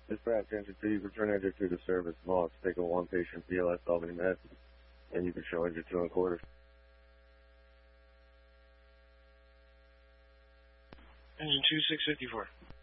Dispatch, engine 2, you can turn engine 2 to service loss. Take a 1 patient PLS Albany Med, and you can show engine 2 and quarters. Engine 2, 654.